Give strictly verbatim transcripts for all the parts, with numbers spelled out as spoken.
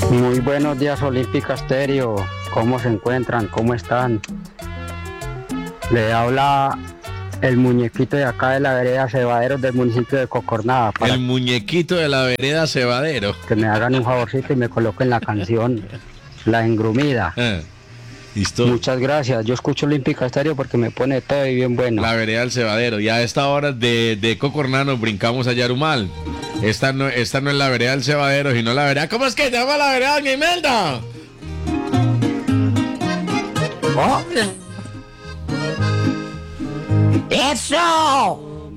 Muy buenos días, Olímpica Estéreo. ¿Cómo se encuentran? ¿Cómo están? Le habla el muñequito de acá de la vereda Cebaderos del municipio de Cocornada. Para El muñequito de la vereda Cebadero. que me hagan un favorcito y me coloquen la canción La Engrumida. Ah, ¿listo? Muchas gracias. Yo escucho Olímpica Estéreo porque me pone todo y bien bueno. La vereda del Cebadero. Y a esta hora de, de Cocorná nos brincamos a Yarumal. Esta no, esta no es la vereda del Cebadero, sino la vereda. ¿Cómo es que se llama la vereda, doña Imelda? ¡Eso!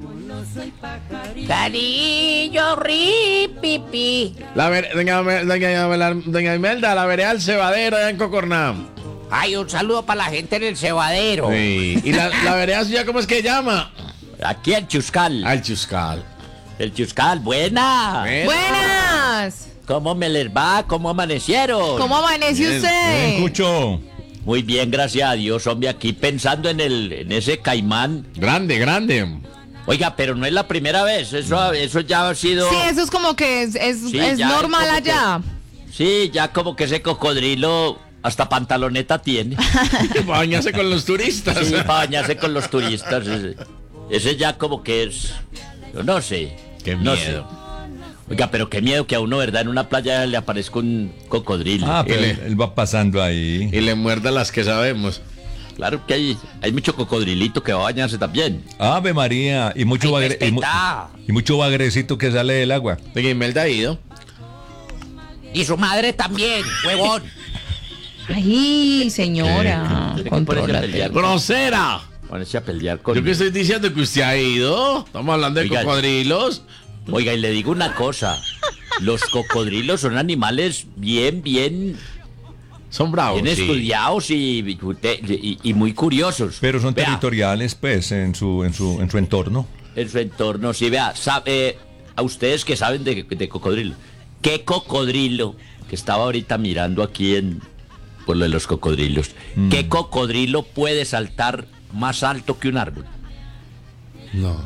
Cariño, ripipi. La ver, doña, doña, doña, doña Imelda, la vereda del Cebadero allá en Cocorná. Ay, un saludo para la gente en el cebadero. Sí. ¿Y la, la vereda suya cómo es que se llama? Aquí el Chuscal. Al Chuscal. El Chuscal, buena. Bueno. Buenas. ¿Cómo me les va? ¿Cómo amanecieron? ¿Cómo amanece Bien, usted? Escucho. Muy bien, gracias a Dios, hombre, aquí pensando en el en ese caimán. Grande, grande. Oiga, pero no es la primera vez, eso, eso ya ha sido... Sí, eso es como que es, es, Sí, es ya, normal como que- allá. Sí, ya como que ese cocodrilo hasta pantaloneta tiene. Bañarse con los turistas. Sí, para bañarse con los turistas. Ese, ese ya como que es... yo no sé. Qué no miedo. sé. Oiga, pero qué miedo que a uno, ¿verdad? En una playa le aparezca un cocodrilo. Ah, pero le- él, él va pasando ahí. Y le muerda las que sabemos. Claro que hay, hay mucho cocodrilito que va a bañarse también. Ave María. Y mucho, Ay, bagre- y, mu- respeta. y mucho bagrecito que sale del agua. Doña Imelda ha ido. Y su madre también, huevón. Ay, señora. Tiene que ponerse a Contrólate. pelear. ¡Grosera! Ponerse a pelear con... Yo que estoy diciendo que usted ha ido. Estamos hablando de Oiga. cocodrilos. Oiga, y le digo una cosa. Los cocodrilos son animales bien, bien, Son bravos. bien sí. estudiados y, y- y muy curiosos. Pero son Vea, territoriales, pues, en su, en su, en su entorno. en su entorno. Sí, vea, sabe, a ustedes que saben de, de cocodrilo, ¿qué cocodrilo que estaba ahorita mirando aquí en por lo de los cocodrilos? ¿Qué cocodrilo puede saltar más alto que un árbol? No.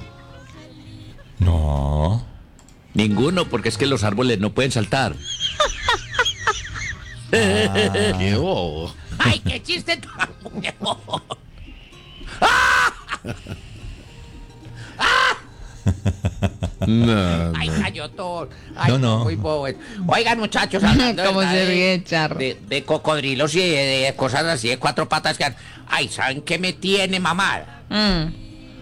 No. Ninguno, porque es que los árboles no pueden saltar. Qué bobo. ¡Ay, qué chiste tan nuevo! No, ¡Ay, no. cayó todo! Ay, No, no. Muy bobo. Oigan, muchachos, hablando Cómo ¿verdad? se de- ríe, charro. De, de cocodrilos y de, de cosas así, de cuatro patas que han... Ay, ¿saben qué me tiene mamada? Mm.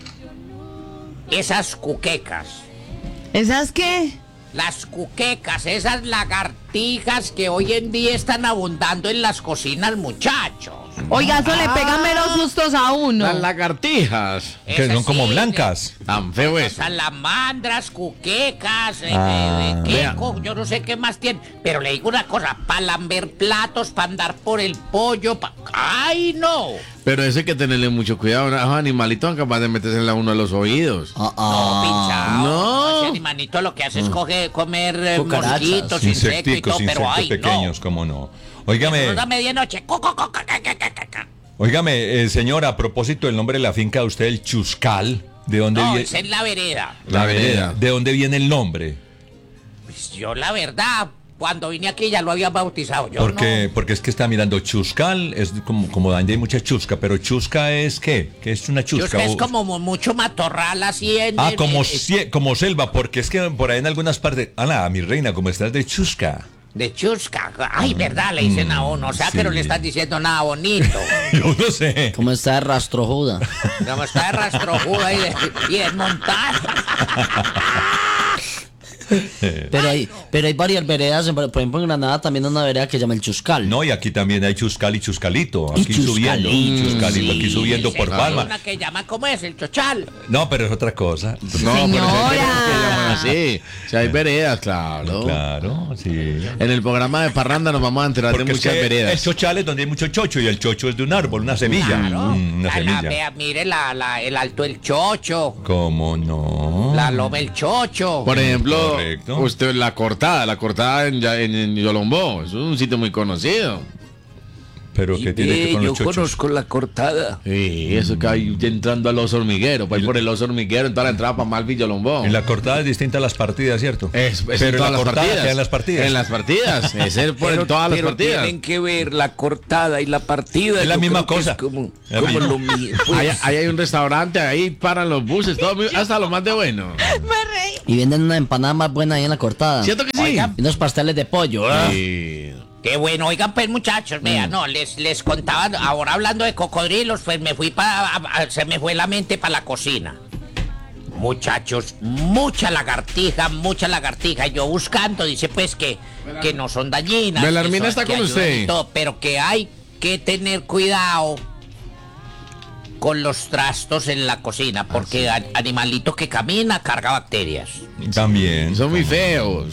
Esas cuquecas. ¿Esas qué? Las cuquecas, esas lagartijas que hoy en día están abundando en las cocinas, muchachos. Oiga, eso le pega menos sustos a uno. Las lagartijas. Que Esas son como sí, blancas. Tan feo de- eso. Salamandras, cuquecas, eh, Ah. eh, de Vea. queco, yo no sé qué más tienen. Pero le digo una cosa, para lamber platos, para andar por el pollo, pa... ¡ay, no! Pero eso hay que tenerle mucho cuidado. Esos animalitos son capaces de meterse a uno a los oídos. No, pinchado. No. Ese animalito lo que hace es coger, comer eh, Cucarachas. mosquitos, insectos y Insecticos, todo, pero insectos ay, pequeños, no. cómo no. Óigame, Eso da medianoche. Co, co, co, ca, ca, ca, ca, ca. óigame, eh, señora, a propósito del nombre de la finca de usted, el Chuscal, ¿de dónde No, viene? esa es la vereda. La vereda. ¿De dónde viene el nombre? Pues yo la verdad, cuando vine aquí ya lo había bautizado. Yo Porque, no. porque es que está mirando Chuscal, es como, como donde hay mucha chusca, pero chusca es ¿qué? ¿Qué es una Yo es chusca? que es O- como mu- mucho matorral así en... Ah, en- como, en- sie- como selva, porque es que por ahí en algunas partes... Ana, mi reina, como estás de chusca. De chusca. Ay, verdad, le dicen a uno. O sea sí. que no le están diciendo nada bonito. Yo no sé. ¿Cómo está de rastrojuda? Como está de rastrojuda y, de, y desmontada. Pero hay, pero hay varias veredas, en- por ejemplo en Granada también hay una vereda que se llama el Chuscal. No, y aquí también hay chuscal y chuscalito. Y Aquí subiendo. chuscalito, Chuscalito, aquí Sí, subiendo por sí, Palma. una que llama, ¿cómo es? El chochal. No, pero es otra cosa. No, pero eso hay Señora. veredas que llaman así. Si hay veredas, claro. Claro, sí. En el programa de Parranda nos vamos a enterar Porque de es muchas que el veredas. chochal es donde hay mucho chocho y el chocho es de un árbol, una semilla. Claro. Mm, una La- la- semilla. vea, mire la, la- el alto el chocho. ¿Cómo no? La loma el chocho. Por ejemplo, Correcto. usted la cortada, la cortada en, Ya- en, en Yolombó, es un sitio muy conocido. Pero Y que tiene que ve, con yo los chochos. conozco la cortada. Sí, eso que hay entrando al oso hormiguero, para ir por el oso hormiguero, en toda la entrada para mal Villalombón. En la cortada es distinta a las partidas, ¿cierto? Es, es Pero en en todas la las cortada partidas. queda en las partidas. En las partidas. Es el por en todas las pero partidas. tienen que ver la cortada y la partida. Es la yo misma creo que cosa. Es como, La como misma. lo mismo. pues. Ahí, ahí hay un restaurante, ahí paran los buses, todo muy- hasta lo más de bueno. Me reí. Y venden una empanada más buena ahí en la cortada. ¿Cierto que sí? Oiga. Y unos pasteles de pollo. ¿ah? Sí. Qué bueno, oigan pues muchachos, vean, Mm. no, les, les contaba, ahora hablando de cocodrilos, pues me fui para, se me fue la mente para la cocina. Muchachos, mucha lagartija, mucha lagartija, yo buscando, dice pues que, que no son dañinas. Belarmina que son- está que con ayudan usted. y todo, pero que hay que tener cuidado con los trastos en la cocina, porque a- animalito que camina carga bacterias. También. Son muy feos.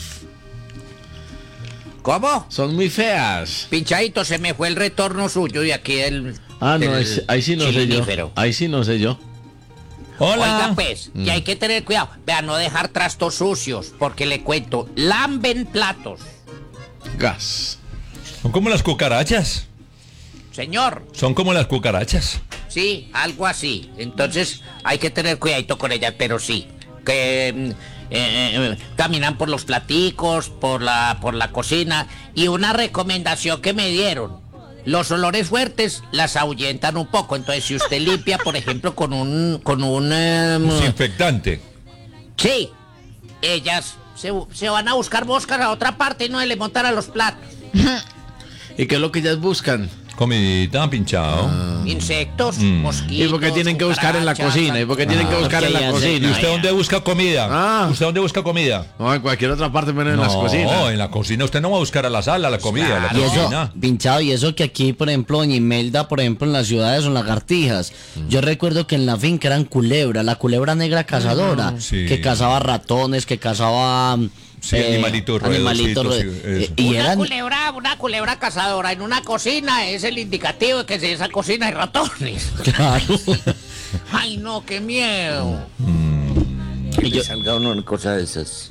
¿Cómo? Son muy feas. Pinchadito, se me fue el retorno suyo de aquí del... Ah, no, del es- ahí sí no sé yo. chilinífero. Ahí sí no sé yo. Oiga, Hola. pues, que hay que tener cuidado. Vean, no dejar trastos sucios, porque le cuento, lamben platos. Gas. Son como las cucarachas. Señor, Son como las cucarachas. sí, algo así. Entonces, hay que tener cuidadito con ellas, pero sí. Que mm, eh, eh, caminan por los platicos, por la, por la cocina. Y una recomendación que me dieron. Los olores fuertes las ahuyentan un poco. Entonces, si usted limpia, por ejemplo, con un... Con un em, Desinfectante. sí, ellas se, se van a buscar moscas a otra parte y no le montan a los platos. ¿Y qué es lo que ellas buscan? Comidita, pinchado. Insectos, Mm. mosquitos. ¿Y por qué tienen que buscar en la cucarachas, cocina? ¿Y por qué tienen que Ah, buscar en porque la ya sé. ¿Y cocina? usted dónde busca comida? Ah. ¿Usted dónde busca comida? No, en cualquier otra parte menos en las No, cocinas. en la cocina usted no va a buscar a la sala, a la comida, a la Y eso, cocina. pinchado, y eso que aquí, por ejemplo, en Imelda, por ejemplo, en las ciudades son lagartijas. Yo recuerdo que en la finca eran culebra, la culebra negra cazadora, Sí. que cazaba ratones, que cazaba... Sí, animalitos animalitos ruedositos, rue- sí, eso. eh, y Una eran... culebra, una culebra cazadora en una cocina es el indicativo de que en esa cocina hay ratones. Claro. Ay, no, qué miedo. Que le salga uno una cosa de esas.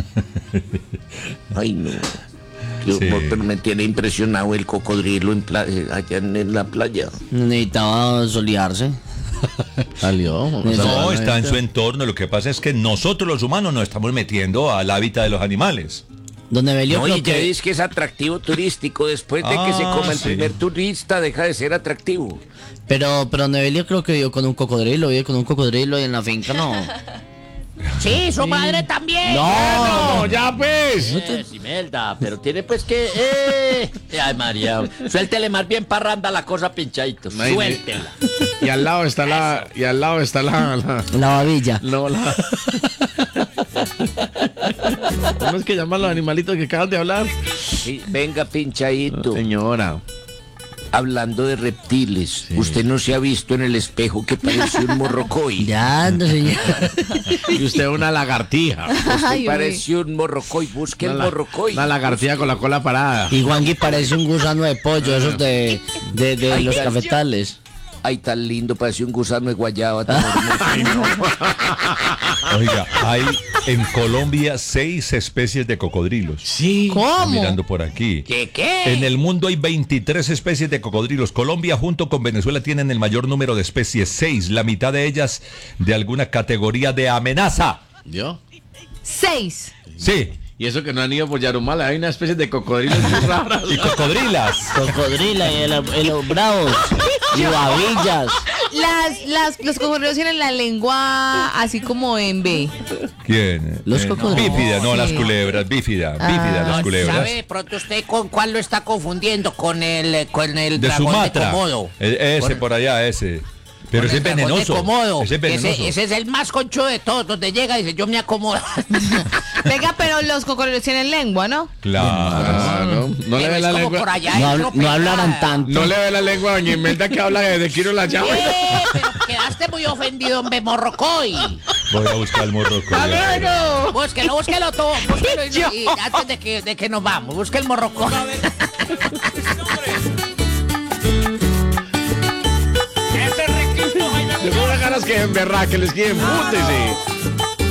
Ay, no. Yo, Sí. Pero me tiene impresionado el cocodrilo en pla- eh, allá en, en la playa. Necesitaba solearse. Salió. No, está en su entorno. Lo que pasa es que nosotros los humanos nos estamos metiendo al hábitat de los animales. Don Evelio, No, creo y ya que... dice que es atractivo turístico. Después de que se Ah, coma el sí. primer turista, deja de ser atractivo. Pero, pero Don Evelio creo que vivió con un cocodrilo, vive con un cocodrilo y en la finca no. Sí, su madre también. No, ya pues. Eh, Imelda, pero tiene pues que... Eh. Ay, María, suéltele más bien parranda la cosa, pinchadito. No hay- Suéltela. Y al lado está la. Y al lado está la. la La babilla. no, la. ¿Cómo es que llaman los animalitos que acabas de hablar? Sí, venga, pinchadito. Señora. Hablando de reptiles, usted no se ha visto en el espejo que parece un morrocoy. Ya, no señor. Y usted una lagartija. Ay, uy. Parece un morrocoy. Busque el Una, la- morrocoy. una lagartija con la cola parada. Y Juangui parece un gusano de pollo, esos de, de, de los cafetales. Ay, tan lindo, parece un gusano de guayaba. tan hermoso. Oiga, hay en Colombia seis especies de cocodrilos. Sí. Estoy ¿Cómo? mirando por aquí. ¿Qué qué? En el mundo hay veintitrés especies de cocodrilos. Colombia junto con Venezuela tienen el mayor número de especies, seis, la mitad de ellas de alguna categoría de amenaza. ¿Yo? Seis. Sí, Y eso que no han ido por Yarumal, hay una especie de cocodrilos muy raras. y cocodrilas. Cocodrila y el- y los bravos. Y babillas. Las, las, los cocodrilos tienen la lengua así como en B. ¿Quién? Los Eh, cocodrilos. Bífida, no Sí. las culebras, bífida, bífida Ah. las culebras. ¿Sabe de pronto usted con cuál lo está confundiendo? Con el, con el De dragón de Sumatra. Komodo. E- ese Con- por allá, ese. Pero con ese el es dragón de venenoso. Komodo. Ese es venenoso. Ese, ese es el más conchudo de todos. Donde llega y dice, yo me acomodo. Venga, pero los cocodrilos tienen lengua, ¿no? Claro. Ah, no, no le Pero ve es la como por lengua. allá No, adentro, habl- no hablaran pegada. tanto. No le ve la lengua a doña Imelda que habla de, de Quiro la llave. Eh, pero quedaste muy ofendido, hombre, morrocoy. Voy a buscar el morro. Búsquelo, búsquelo todo. Búsquelo y, y antes de que, de que nos vamos. Busque el morrocoy. Yo tengo unas ganas que en verdad que les quieren, púntese.